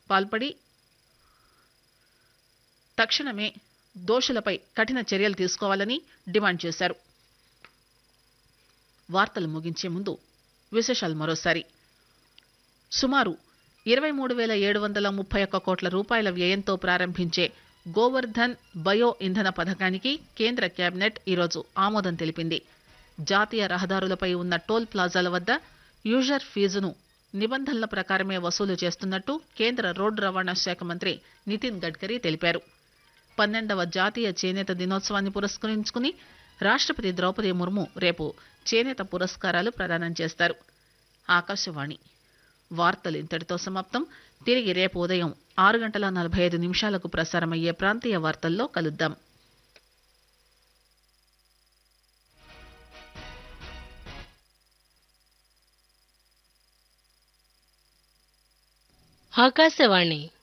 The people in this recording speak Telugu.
పాల్పడి తక్షణమే దోషులపై కఠిన చర్యలు తీసుకోవాలని డిమాండ్ చేశారు. వార్తలు ముగించే ముందు విశేషాలు మరోసారి. సుమారు 23,731 కోట్ల రూపాయల వ్యయంతో ప్రారంభించే గోవర్ధన్ బయో ఇంధన పథకానికి కేంద్ర కేబినెట్ ఈరోజు ఆమోదం తెలిపింది. జాతీయ రహదారులపై ఉన్న టోల్ ప్లాజాల వద్ద యూజర్ ఫీజును నిబంధనల ప్రకారమే వసూలు చేస్తున్నట్టు కేంద్ర రోడ్డు రవాణా శాఖ మంత్రి నితిన్ గడ్కరీ తెలిపారు. 12వ జాతీయ చేనేత దినోత్సవాన్ని పురస్కరించుకుని రాష్ట్రపతి ద్రౌపది ముర్ము రేపు చేనేత పురస్కారాలు ప్రదానం చేస్తారు. ఆకాశవాణి వార్తలు ఇంతటితో సమాప్తం. తిరిగి రేపు ఉదయం 6:45 ప్రసారమయ్యే ప్రాంతీయ వార్తల్లో కలుద్దాం. ఆకాశవాణి